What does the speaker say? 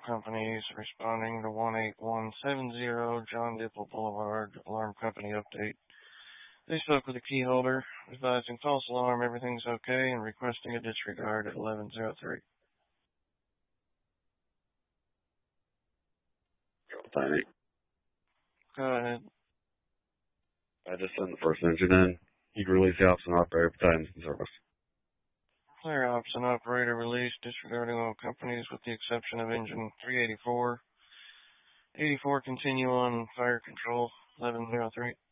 Companies responding to 18170 John Dipple Boulevard, alarm company update. They spoke with the key holder, advising false alarm, everything's okay, and requesting a disregard at 1103. Tiny. Go ahead. I just sent the first engine in. You can release the ops and operator for Titans in service. Clear ops and operator released, disregarding all companies with the exception of engine 384. 84 continue on fire control, 1103.